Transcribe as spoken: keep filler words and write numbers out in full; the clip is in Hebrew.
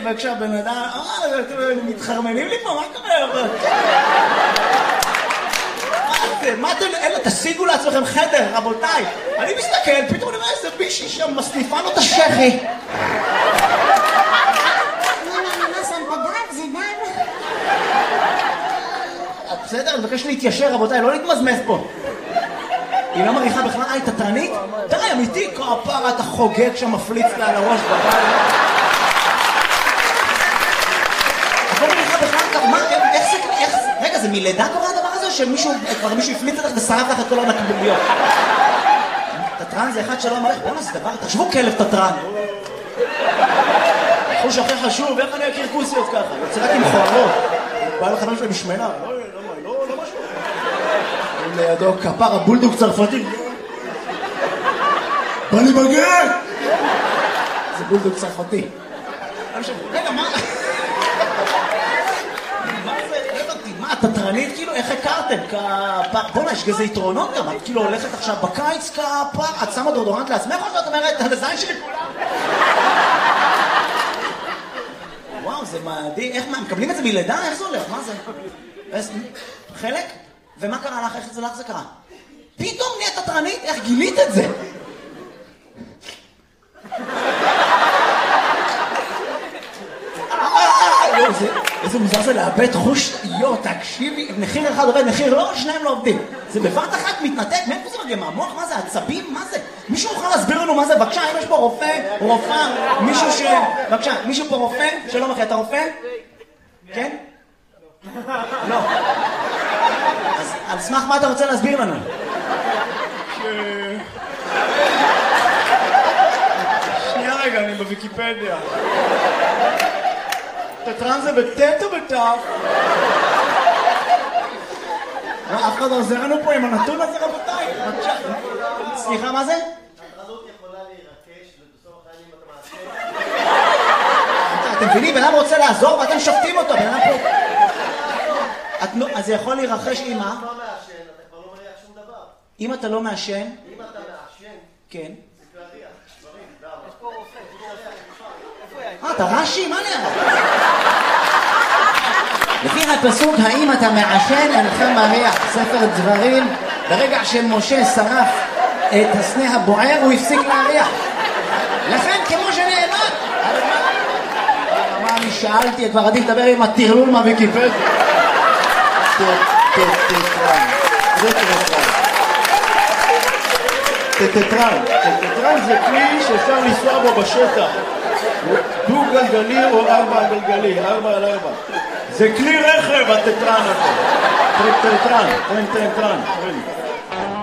וכשהבן אדם, אה, אתם מתחרמנים לי פה, מה קורה? מה זה? מה אתם, אלה, תשיגו לעצמכם חדר, רבותיי. אני מסתכל, פתאום אני אומר איזה בישי שם, מסניפה לו את השכי. בסדר, אני מבקש להתיישר, רבותיי, לא להתמזמז פה. היא לא מריחה בכלל, אה, היא תתרנית? די, אמיתי, כפרה, אתה חוגג שם, מפליץ לה על הראש בבית. את לא מריחה בכלל, מה, איך זה, איך, רגע, זה מלידה קורה הדבר הזה, שמישהו, כבר מישהו הפליץ לך ושרף לך את כל הנקבוביות? תתרן זה אחד שלא אמר, בואו נעשה דבר, תחשבו כלב תתרן. חוש הכי חשוב, איך אני אכיר כוסיות ככה? יוצא רק עם חוערות. בא לך משהו משמנה. לידו כפר הבולדוג צרפתי. בא לי בגן! זה בולדוג צרפתי. רגע, מה? מה זה? מה, התתרנית כאילו? איך הכרתם? כפר... בוא'נה, יש כזה יתרונות גם. את כאילו הולכת עכשיו בקיץ כפר, את שמה דורדורנט לעצמך או שאת אומרת, הזין שלי כולם? וואו, זה מדהים. איך מה, מקבלים את זה מלידה? איך זה הולך? מה זה? חלק? ומה קרה לך? איך זה לך זה קרה? פתאום נהיית תתרנית? איך גילית את זה? איזה מוזר זה לאבד חוש, יו, תקשיבי, נחיר אחד עובד, נחיר לא, שניים לא עובדים. זה בבת אחת מתנתק, מאיפה זה מגיע? מהמוח? מה זה? עצבים? מה זה? מישהו יכול להסביר לנו מה זה? בבקשה, אם יש פה רופא, רופאה, מישהו ש... בבקשה, מישהו פה רופא? שלום אחי, אתה רופא? כן? לא. אז על סמך מה אתה רוצה להסביר לנו? שנייה רגע, אני בוויקיפדיה. תתרן זה בטט או בטף? אף אחד לא עוזר לנו פה עם הנתון הזה, רבותיי. סליחה, מה זה? התרנות יכולה להירקש ובסוף החיים אתה מעשה. אתם מבינים, בן אדם רוצה לעזור ואתם שופטים אותו. אז זה יכול להירחש עם מה? אם אתה לא מעשן, אתה כבר לא מריח שום דבר. אם אתה לא מעשן? אם אתה מעשן, כן. זה כבר ריח. דברים, דם. יש פה רופא. אה, אתה רש"י? מה נראה? לפי הפסוק, האם אתה מעשן, אינך מריח. ספר דברים, ברגע שמשה שרף את הסנה הבוער, הוא הפסיק להריח. לכן, כמו שנאמר, מה אני שאלתי, כבר עדיף לדבר עם הטרלול מהוויקיפדיה. טטרן, זה טטרן. טטרן, טטרן זה כלי שאפשר לנסוע בו בשטח. דו גלגלי או ארבע גלגלי, ארבע על ארבע. זה כלי רכב הטטרן הזה. טטרן, טטרן, טטרן.